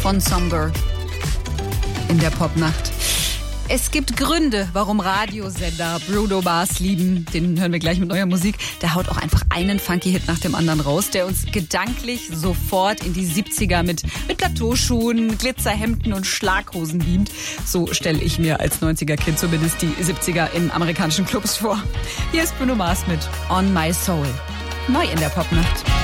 von Somber in der Popnacht. Es gibt Gründe, warum Radiosender Bruno Mars lieben. Den hören wir gleich mit neuer Musik. Der haut auch einfach einen Funky-Hit nach dem anderen raus, der uns gedanklich sofort in die 70er mit Plateauschuhen, Glitzerhemden und Schlaghosen beamt. So stelle ich mir als 90er-Kind zumindest die 70er in amerikanischen Clubs vor. Hier ist Bruno Mars mit On My Soul. Neu in der Popnacht.